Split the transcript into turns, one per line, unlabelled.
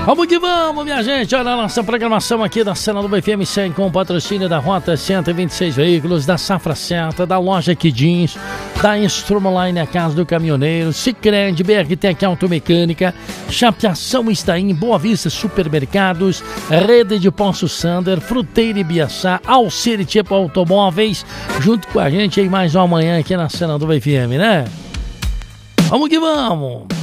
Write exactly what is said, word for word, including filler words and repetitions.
Vamos que vamos, minha gente. Olha a nossa programação aqui da Cena do F M cem com patrocínio da Rota cento e vinte e seis Veículos, da Safra Certa, da Loja Kidins, da Instrumaline, a Casa do Caminhoneiro, Sicredi, B R Tec Automecânica, Chapeação Estaim, Boa Vista Supermercados, Rede de Poço Sander, Fruteira e Biaçá, Alcire Tipo Automóveis, junto com a gente aí mais uma manhã aqui na Cena do F M, né? Vamos que vamos!